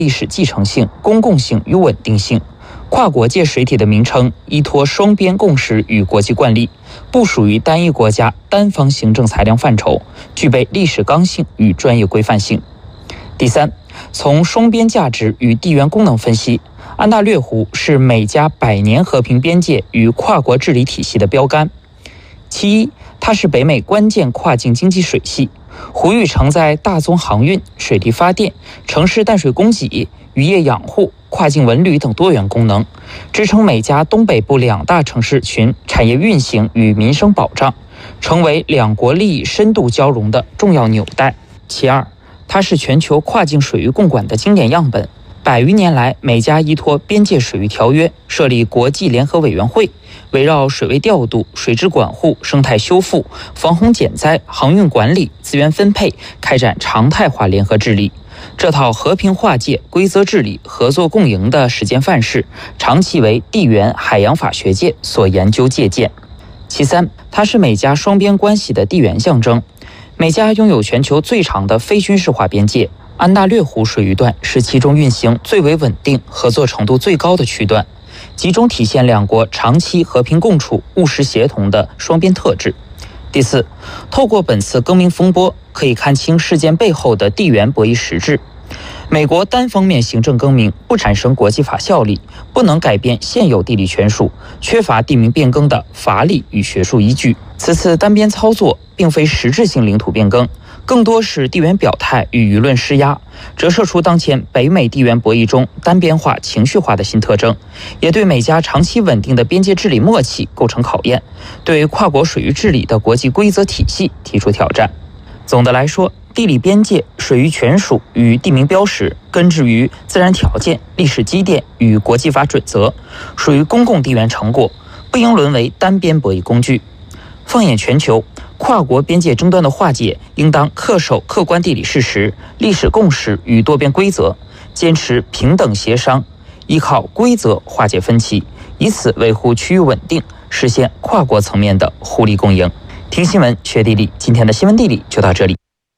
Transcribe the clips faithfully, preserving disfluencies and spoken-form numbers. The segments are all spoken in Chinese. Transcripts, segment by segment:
历史继承性、公共性与稳定性。跨国界水体的名称依托双边共识与国际惯例，不属于单一国家单方行政裁量范畴，具备历史刚性与专业规范性。第三，从双边价值与地缘功能分析，安大略湖是美加百年和平边界与跨国治理体系的标杆。其一，它是北美关键跨境经济水系，湖域承载大宗航运、水利发电、城市淡水供给、渔业养护、跨境文旅等多元功能，支撑美加东北部两大城市群产业运行与民生保障，成为两国利益深度交融的重要纽带。其二，它是全球跨境水域共管的经典样本。百余年来，美加依托边界水域条约设立国际联合委员会，围绕水位调度、水质管护、生态修复、防洪减灾、航运管理、资源分配开展常态化联合治理。这套和平划界、规则治理、合作共赢的实践范式，长期为地缘海洋法学界所研究借鉴。其三，它是美加双边关系的地缘象征。美加拥有全球最长的非军事化边界，安大略湖水域段是其中运行最为稳定、合作程度最高的区段，集中体现两国长期和平共处、务实协同的双边特质。第四，透过本次更名风波，可以看清事件背后的地缘博弈实质。美国单方面行政更名不产生国际法效力，不能改变现有地理权属，缺乏地名变更的法理与学术依据。此次单边操作并非实质性领土变更，更多是地缘表态与舆论施压，折射出当前北美地缘博弈中单边化、情绪化的新特征，也对美加长期稳定的边界治理默契构成考验，对跨国水域治理的国际规则体系提出挑战。总的来说，地理边界、水域权属与地名标识根植于自然条件、历史积淀与国际法准则，属于公共地缘成果，不应沦为单边博弈工具。放眼全球，跨国边界争端的化解应当恪守客观地理事实、历史共识与多边规则，坚持平等协商，依靠规则化解分歧，以此维护区域稳定，实现跨国层面的互利共赢。听新闻学地理，今天的新闻地理就到这里。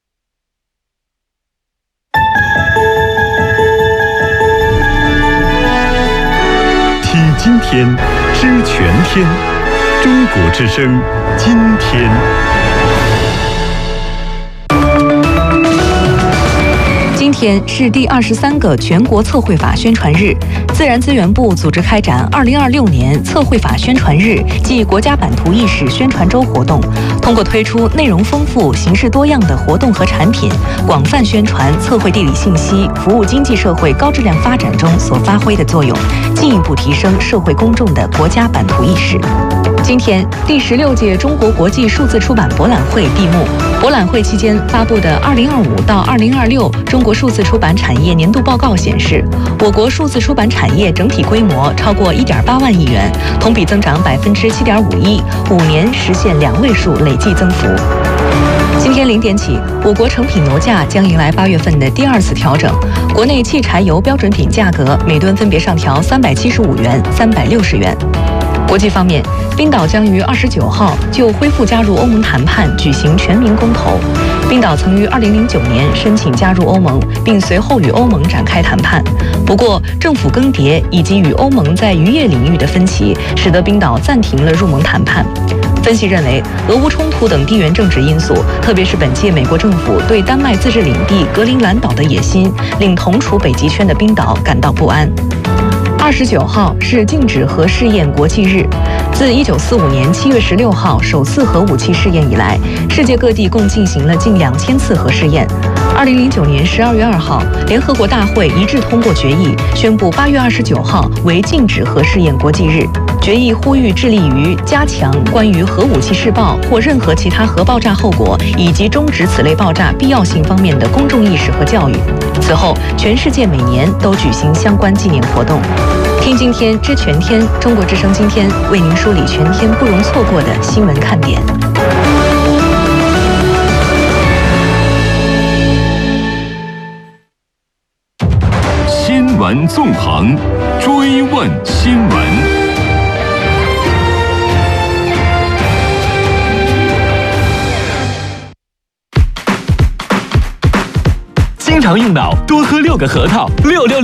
听今天，知全天，中国之声，今天。 今天是第二十三个全国测绘法宣传日，自然资源部组织开展二零二六年测绘法宣传日暨国家版图意识宣传周活动，通过推出内容丰富、形式多样的活动和产品，广泛宣传测绘地理信息服务经济社会高质量发展中所发挥的作用，进一步提升社会公众的国家版图意识。今天，第十六届中国国际数字出版博览会闭幕。博览会期间发布的二零二五到二零二六中国数字出版产业年度报告显示，我国数字出版产业整体规模超过一点八万亿元，同比增长百分之七点五一，五年实现两位数累计增幅。今天零点起，我国成品油价将迎来八月份的第二次调整，国内汽柴油标准品价格每吨分别上调三百七十五元、三百六十元。国际方面，冰岛将于二十九号就恢复加入欧盟谈判举行全民公投。冰岛曾于二零零九年申请加入欧盟，并随后与欧盟展开谈判。不过，政府更迭以及与欧盟在渔业领域的分歧，使得冰岛暂停了入盟谈判。分析认为，俄乌冲突等地缘政治因素，特别是本届美国政府对丹麦自治领地格陵兰岛的野心，令同处北极圈的冰岛感到不安。二十九号是禁止核试验国际日。自一九四五年七月十六号首次核武器试验以来，世界各地共进行了近两千次核试验。二零零九年十二月二号，联合国大会一致通过决议，宣布八月二十九号为禁止核试验国际日。决议呼吁致力于加强关于核武器试爆或任何其他核爆炸后果以及终止此类爆炸必要性方面的公众意识和教育。此后，全世界每年都举行相关纪念活动。听今天知全天，中国之声今天为您梳理全天不容错过的新闻看点。 新闻纵横，追问新闻。 常用脑，多喝六个核桃，六六。